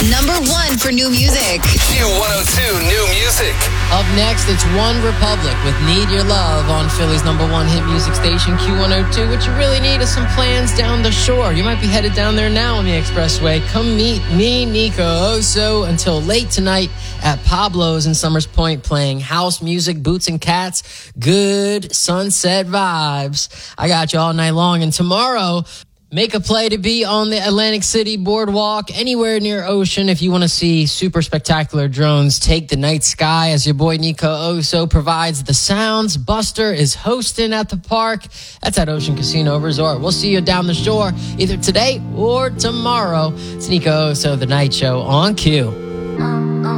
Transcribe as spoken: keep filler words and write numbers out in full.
Number one for new music. Q one oh two New Music. Up next, it's One Republic with Need Your Love on Philly's number one hit music station, Q one oh two. What you really need is some plans down the shore. You might be headed down there now on the expressway. Come meet me, Nico Oso, until late tonight at Pablo's in Summers Point, playing house music, boots and cats, good sunset vibes. I got you all night long. And tomorrow, make a play to be on the Atlantic City Boardwalk, anywhere near ocean. If you want to see super spectacular drones take the night sky, as your boy Nico Oso provides the sounds. Buster is hosting at the park. That's at Ocean Casino Resort. We'll see you down the shore either today or tomorrow. It's Nico Oso, The Night Show on Q.